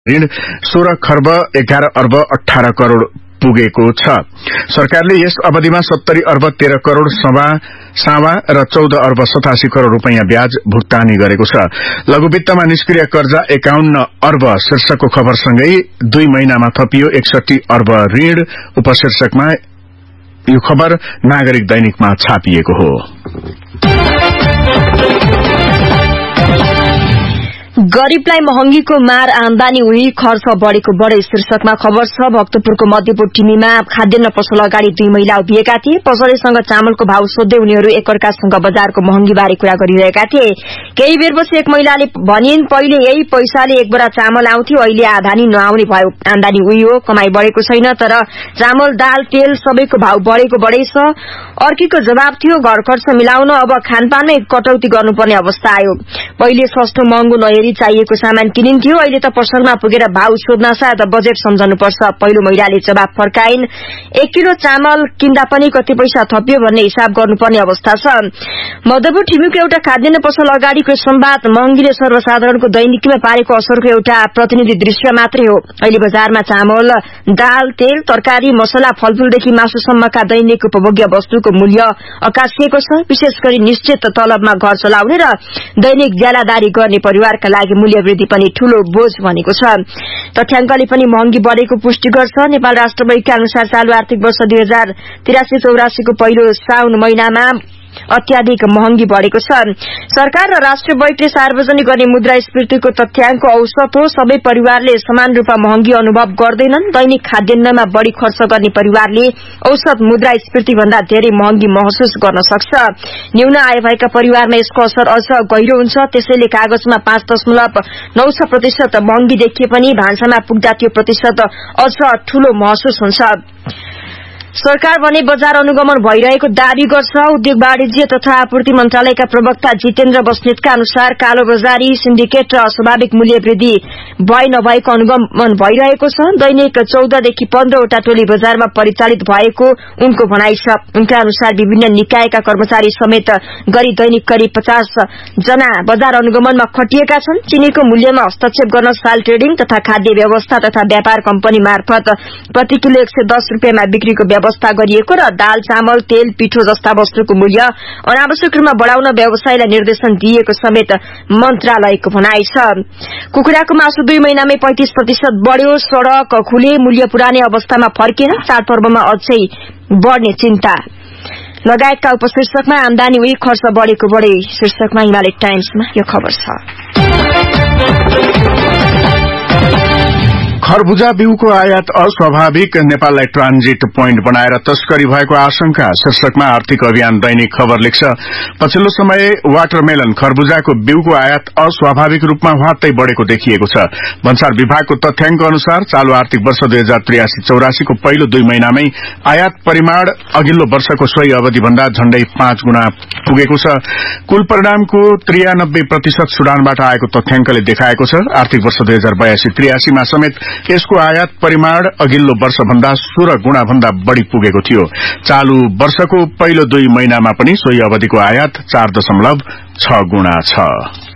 ऋण 16 खर्ब 11 अर्ब 18 करोड़ पुगेको छ। सरकारले यस अवधिमा 70 अर्ब 13 करोड़ सावा र 14 अर्ब 87 करोड़ रूपैयाँ ब्याज भुक्तानी गरेको छ। लघुवित्तमा निष्क्रिय कर्जा 51 अर्ब शीर्षकको खबरसँगै 2 महिनामा थपियो 61 अर्ब ऋण उपशीर्षकमा यो खबर नागरिक दैनिकमा छापिएको हो। गरीबलाई महँगीको मार आमदानी उही खर्च बढ़ेको बढे शीर्षकमा खबर छ। भक्तपुरको मध्यपुर टिमीमा खाद्यान्न पसल अगाडि 2 महिला उभिएका थिए। पसलेसँग चामलको भाव सोध्दै उनीहरू एकअर्कासँग बजारको महँगीबारे कुरा गरिरहेका थिए। केही बेरपछि एक महिलाले भनिन्, पहिले यही पैसाले एक बोरा चामल आउँथ्यो, अहिले आधानी नआउने भयो। आमदानी उही हो, कमाई बढ़ेको छैन, तर चामल दाल तेल सबैको भाव बढ़ेको बढै छ। अर्कीको जवाब थियो, घर खर्च मिलाउन अब खानपानमै कटौती गर्नुपर्ने अवस्था आयो। पहिले सस्तो महँगो नहेरी चाहिएको सामान किनिन्थ्यो, अहिले त पसलमा पुगेर भाव सोध्न साथ बजेट सम्झनुपर्छ। पहिलो महिलाले जवाब फर्काइन्, 1 किलो चामल किन्दा पनि कति पैसा थपियो भन्ने हिसाब गर्नुपर्ने अवस्था छ। मध्यपुर ठिमीको एउटा खाद्यान्न पसल अगाडिको संवाद महँगीले सर्वसाधारणको दैनिकीमा पारेको असरको एउटा प्रतिनिधि दृश्य मात्रै हो। अहिले बजारमा चामल दाल तेल तरकारी मसला फलफूलदेखि मासुसम्मका दैनिक उपभोग्य वस्तुको मूल्य आकाशिएको छ। विशेष गरी निश्चित तलबमा घर चलाउने र दैनिक ज्यालादारी गर्ने परिवारका लागि मूल्य वृद्धि पनि ठूलो बोझ बनेको छ। तथ्याङ्कले पनि महँगी बढ़ेको पुष्टि गर्छ। नेपाल राष्ट्र बैंकका अनुसार चालू आर्थिक वर्ष 2083-84 को पहिलो साउन महिनामा अत्याधिक महँगी बढ़ेको छ। सरकार र राष्ट्रिय बैंकले सार्वजनिक गर्ने मुद्रास्फीतिको तथ्याङ्क औसत हो। सबै परिवारले समान रूपमा महँगी अनुभव गर्दैनन्। दैनिक खाद्यान्नमा बढ़ी खर्च गर्ने परिवारले औसत मुद्रास्फीति भन्दा धेरै महँगी महसुस गर्न सक्छ। न्यून आय भएका परिवारमा यसको असर अझ गहिरो हुन्छ। त्यसैले कागजमा 5.96% महँगी देखिए पनि भान्सामा पुग्दा त्यो प्रतिशत अझ ठूलो महसुस हुन्छ। सरकार भने बजार अनुगमन भइरहेको दावी गर्छ। उद्योग वाणिज्य तथा आपूर्ति मन्त्रालयका प्रवक्ता जितेन्द्र बस्नेतका अनुसार कालो बजारी सिन्डिकेट र अस्वाभाविक मूल्य वृद्धि भए नभएको अनुगमन भइरहेको छ। दैनिक 14 देखि 15 वटा टोली बजारमा परिचालित भएको उनको भनाइ छ। उनका अनुसार विभिन्न निकायका कर्मचारी समेत गरी दैनिक करिब 50 जना बजार अनुगमनमा खटिएका छन्। चिनीको मूल्यमा हस्तक्षेप गर्न साल ट्रेडिङ तथा खाद्य व्यवस्था तथा व्यापार कम्पनी मार्फत प्रति किलो 110 रुपियाँमा बिक्रीको व्यवस्था गरिएको र दाल चामल तेल पिठो जस्ता वस्तुको मूल्य अनावश्यक रूपमा बढ़ाउन व्यवसायलाई निर्देशन दिएको समेत मन्त्रालयको भनाइ छ। कुखुराको मासु 2 महिनामै 35% बढ़्यो। सड़क खुले, मूल्य पुरानै अवस्थामा फर्केन, चाडपर्वमा अझै बढ़ने चिन्ता लगायतका उपशीर्षकमा आमदानी उही खर्च बढ़ेको बढे शीर्षकमा हिमालय टाइम्समा यो खबर छ। खरबुजा बिउको आयात अस्वाभाविक, नेपाललाई ट्रान्जिट पोइन्ट बनाएर तस्करी भएको आशंका शीर्षकमा आर्थिक अभियान दैनिक खबर लेख्छ। पछिल्लो समय वाटरमेलन खरबुजाको बिउको आयात अस्वाभाविक रूपमा हवात्तै बढ़ेको देखिएको छ। भन्सार विभागको तथ्याङ्क अनुसार चालू आर्थिक वर्ष 2083-84 को पहिलो 2 महिनामै आयात परिमाण अघिल्लो वर्षको सोही अवधि भन्दा झण्डै 5 गुणा पुगेको छ। कुल परिणामको 93% सुडानबाट आएको तथ्याङ्कले देखाएको छ। आर्थिक वर्ष 2082-83 मा समेत यसको आयात परिमाण अघिल्लो वर्ष भन्दा 16 गुणा भन्दा बढ़ी पुगेको थियो। चालू वर्षको पहिलो 2 महिनामा पनि सोही अवधिको आयात 4.6 गुणा छ।